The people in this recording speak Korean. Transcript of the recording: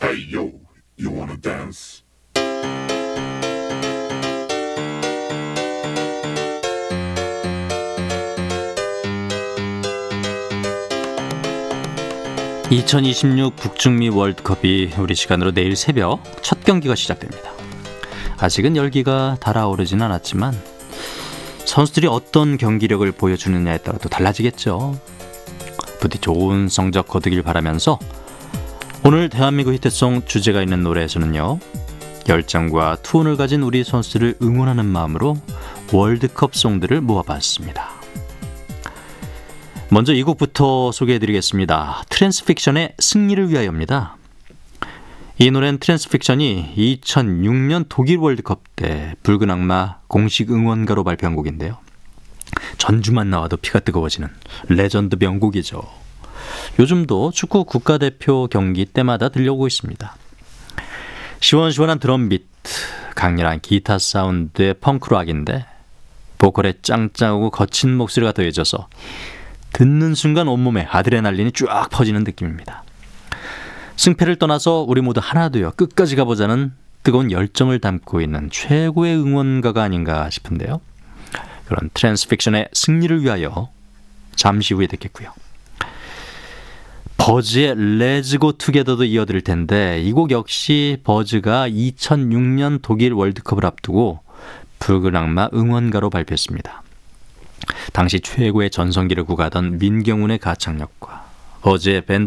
Hey yo, you wanna dance? (2026) 북중미 월드컵이 우리 시간으로 내일 새벽 첫 경기가 시작됩니다. 아직은 열기가 달아오르진 않았지만 선수들이 어떤 경기력을 보여주느냐에 따라 또 달라지겠죠. 부디 좋은 성적 거두길 바라면서 오늘 대한민국 히트송 주제가 있는 노래에서는요, 열정과 투혼을 가진 우리 선수들을 응원하는 마음으로 월드컵 송들을 모아봤습니다. 먼저 이 곡부터 소개해드리겠습니다. 트랜스픽션의 승리를 위하여입니다. 이 노래는 트랜스픽션이 2006년 독일 월드컵 때 붉은 악마 공식 응원가로 발표한 곡인데요. 전주만 나와도 피가 뜨거워지는 레전드 명곡이죠. 요즘도 축구 국가대표 경기 때마다 들려오고 있습니다. 시원시원한 드럼 비트, 강렬한 기타 사운드의 펑크락인데 보컬에 짱짱하고 거친 목소리가 더해져서 듣는 순간 온몸에 아드레날린이 쫙 퍼지는 느낌입니다. 승패를 떠나서 우리 모두 하나 되어 끝까지 가보자는 뜨거운 열정을 담고 있는 최고의 응원가가 아닌가 싶은데요. 그런 트랜스픽션의 승리를 위하여 잠시 후에 듣겠고요. 버즈의 Let's Go Together도 이어드릴 텐데 이 곡 역시 버즈가 2006년 독일 월드컵을 앞두고 붉은 악마 응원가로 발표했습니다. 당시 최고의 전성기를 구가하던 민경훈의 가창력과 버즈의 밴드